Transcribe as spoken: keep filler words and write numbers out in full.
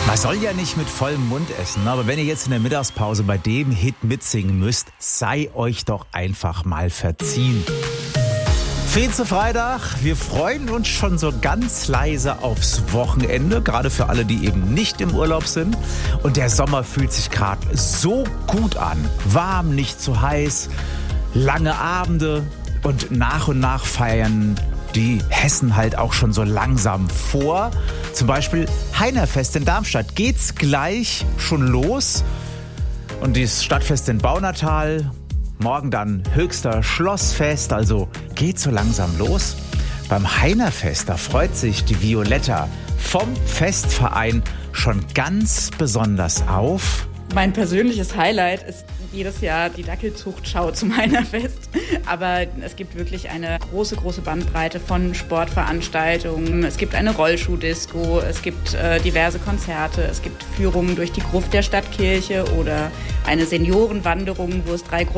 Man soll ja nicht mit vollem Mund essen, aber wenn ihr jetzt in der Mittagspause bei dem Hit mitsingen müsst, sei euch doch einfach mal verziehen. Feze Freitag, wir freuen uns schon so ganz leise aufs Wochenende, gerade für alle, die eben nicht im Urlaub sind. Und der Sommer fühlt sich gerade so gut an. Warm, nicht zu heiß, lange Abende und nach und nach feiern die Hessen halt auch schon so langsam vor. Zum Beispiel Heinerfest in Darmstadt geht's gleich schon los. Und das Stadtfest in Baunatal, morgen dann Höchster Schlossfest, also geht so langsam los. Beim Heinerfest, da freut sich die Violetta vom Festverein schon ganz besonders auf. Mein persönliches Highlight ist jedes Jahr die Dackelzuchtschau zum Heinerfest. Aber es gibt wirklich eine große, große Bandbreite von Sportveranstaltungen. Es gibt eine Rollschuhdisco, es gibt äh, diverse Konzerte, es gibt Führungen durch die Gruft der Stadtkirche oder eine Seniorenwanderung, wo es drei Gruppen